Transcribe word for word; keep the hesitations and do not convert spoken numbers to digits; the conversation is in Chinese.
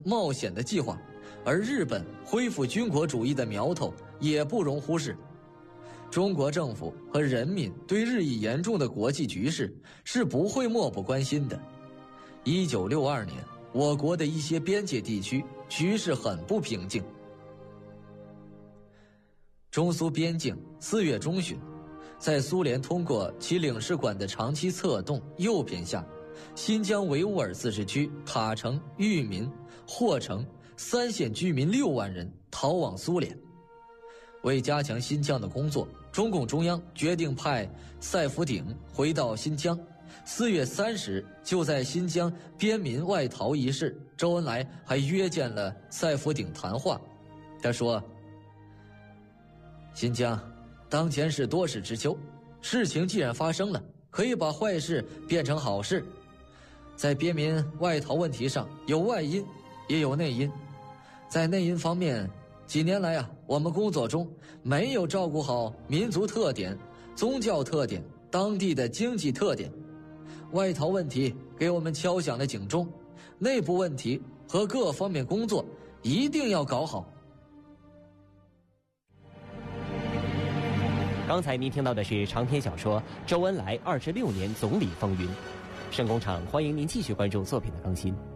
冒险的计划，而日本恢复军国主义的苗头也不容忽视。中国政府和人民对日益严重的国际局势是不会漠不关心的。一九六二年，我国的一些边界地区局势很不平静。中苏边境四月中旬，在苏联通过其领事馆的长期策动诱骗下，新疆维吾尔自治区塔城、裕民、霍城三县居民六万人逃往苏联。为加强新疆的工作，中共中央决定派赛福鼎回到新疆。四月三十，就在新疆边民外逃一事，周恩来还约见了赛福鼎谈话。他说：新疆当前是多事之秋，事情既然发生了，可以把坏事变成好事。在边民外逃问题上，有外因也有内因。在内因方面，几年来啊，我们工作中没有照顾好民族特点、宗教特点、当地的经济特点。外逃问题给我们敲响了警钟，内部问题和各方面工作一定要搞好。 刚才您听到的是长篇小说《周恩来二十六年总理风云》。盛工厂欢迎您继续关注作品的更新。